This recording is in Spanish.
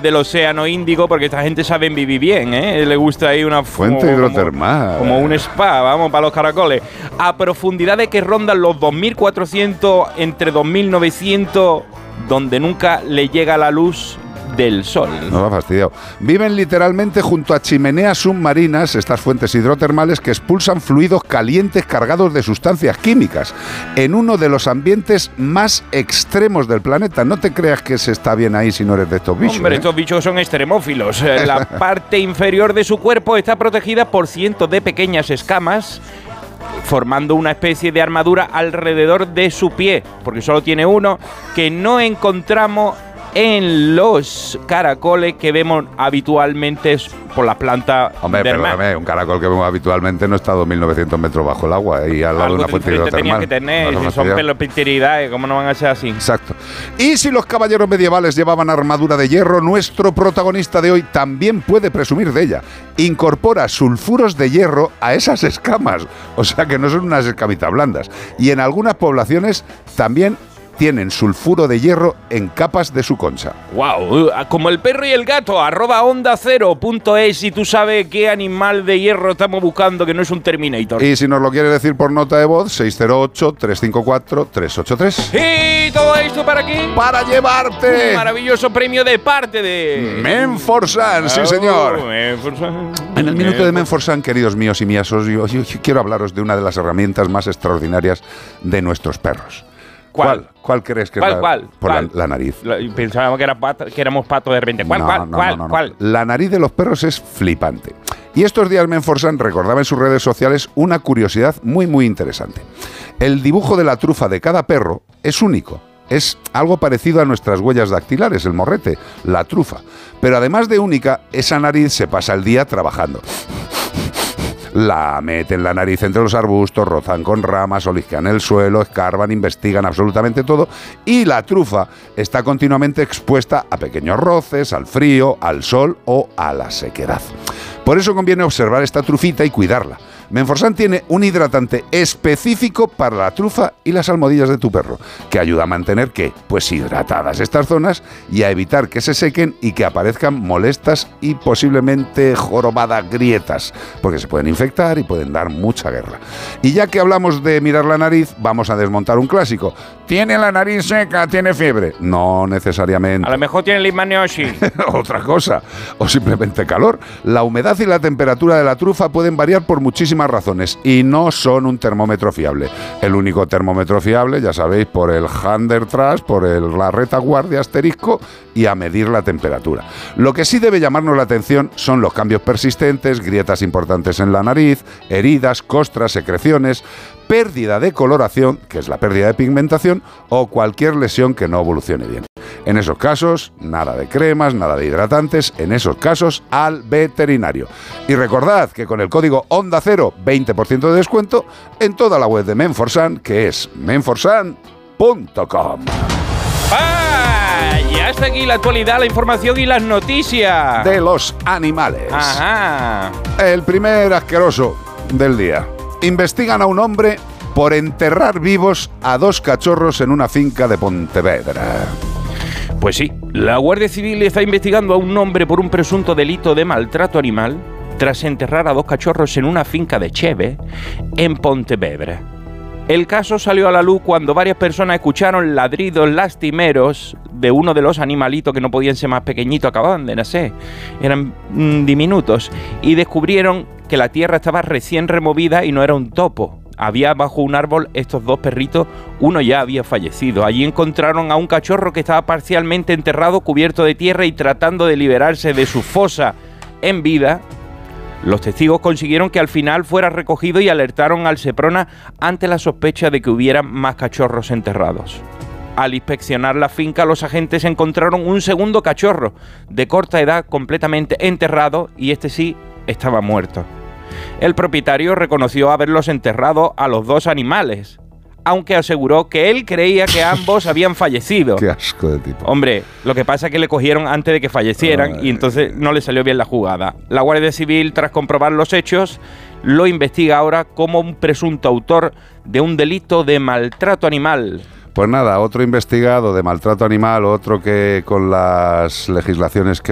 del Océano Índico, porque esta gente sabe vivir bien, ¿eh? Le gusta ahí una fuente hidrotermal. Como un spa, vamos, para los caracoles. A profundidades que rondan los 2.400, entre 2.900, donde nunca le llega la luz del sol. No lo ha fastidiado. Viven literalmente junto a chimeneas submarinas, estas fuentes hidrotermales que expulsan fluidos calientes cargados de sustancias químicas, en uno de los ambientes más extremos del planeta. No te creas que se está bien ahí si no eres de estos bichos. Hombre, estos bichos son extremófilos. La parte inferior de su cuerpo está protegida por cientos de pequeñas escamas, formando una especie de armadura alrededor de su pie, porque solo tiene uno, que no encontramos en los caracoles que vemos habitualmente por las plantas. Hombre, perdóname, un caracol que vemos habitualmente no está a 2.900 metros bajo el agua y al lado de una fuente hidrotermal. Tenía que tener, si son pelopinteridades, ¿cómo no van a ser así? Exacto. Y si los caballeros medievales llevaban armadura de hierro, nuestro protagonista de hoy también puede presumir de ella. Incorpora sulfuros de hierro a esas escamas, o sea que no son unas escamitas blandas. Y en algunas poblaciones también tienen sulfuro de hierro en capas de su concha. ¡Wow! Como el perro y el gato, @ondacero.es, si tú sabes qué animal de hierro estamos buscando, que no es un Terminator. Y si nos lo quieres decir por nota de voz, 608-354-383. ¿Y todo esto para qué? ¡Para llevarte! Un maravilloso premio de parte de Menforsan, sí señor. En el minuto de Menforsan, queridos míos y mías, yo quiero hablaros de una de las herramientas más extraordinarias de nuestros perros. ¿Cuál crees que es? ¿Cuál? La nariz. Pensábamos que éramos patos de repente. ¿Cuál? La nariz de los perros es flipante. Y estos días Menforsan recordaba en sus redes sociales una curiosidad muy, muy interesante. El dibujo de la trufa de cada perro es único. Es algo parecido a nuestras huellas dactilares, el morrete, la trufa. Pero además de única, esa nariz se pasa el día trabajando. La meten la nariz entre los arbustos, rozan con ramas, olisquean el suelo, escarban, investigan absolutamente todo, y la trufa está continuamente expuesta a pequeños roces, al frío, al sol o a la sequedad. Por eso conviene observar esta trufita y cuidarla. Menforsan tiene un hidratante específico para la trufa y las almohadillas de tu perro, que ayuda a mantener, ¿qué? Pues hidratadas estas zonas y a evitar que se sequen y que aparezcan molestas y posiblemente jorobadas grietas, porque se pueden infectar y pueden dar mucha guerra. Y ya que hablamos de mirar la nariz, vamos a desmontar un clásico. ¿Tiene la nariz seca? ¿Tiene fiebre? No necesariamente. A lo mejor tiene leishmaniosis. Otra cosa. O simplemente calor. La humedad y la temperatura de la trufa pueden variar por muchísimas razones y no son un termómetro fiable. El único termómetro fiable, ya sabéis, por el Hander Trash, por la retaguardia asterisco y a medir la temperatura. Lo que sí debe llamarnos la atención son los cambios persistentes, grietas importantes en la nariz, heridas, costras, secreciones, pérdida de coloración, que es la pérdida de pigmentación, o cualquier lesión que no evolucione bien. En esos casos, nada de cremas, nada de hidratantes, en esos casos, al veterinario. Y recordad que con el código Onda Cero, 20% de descuento en toda la web de Menforsan, que es menforsan.com. Y hasta aquí la actualidad, la información y las noticias de los animales. Ajá. El primer asqueroso del día. Investigan a un hombre por enterrar vivos a 2 cachorros en una finca de Pontevedra. Pues sí, la Guardia Civil está investigando a un hombre por un presunto delito de maltrato animal tras enterrar a 2 cachorros en una finca de Cheve, en Pontevedra. El caso salió a la luz cuando varias personas escucharon ladridos lastimeros de uno de los animalitos que no podían ser más pequeñitos, acababan de nacer, eran diminutos, y descubrieron que la tierra estaba recién removida y no era un topo. Había bajo un árbol estos 2 perritos, uno ya había fallecido. Allí encontraron a un cachorro que estaba parcialmente enterrado, cubierto de tierra y tratando de liberarse de su fosa en vida. Los testigos consiguieron que al final fuera recogido y alertaron al Seprona ante la sospecha de que hubiera más cachorros enterrados. Al inspeccionar la finca, los agentes encontraron un segundo cachorro de corta edad completamente enterrado y este sí estaba muerto. El propietario reconoció haberlos enterrado a los 2 animales, aunque aseguró que él creía que ambos habían fallecido. Qué asco de tipo. Hombre, lo que pasa es que le cogieron antes de que fallecieran y entonces no le salió bien la jugada. La Guardia Civil, tras comprobar los hechos, lo investiga ahora como un presunto autor de un delito de maltrato animal. Pues nada, otro investigado de maltrato animal, otro que con las legislaciones que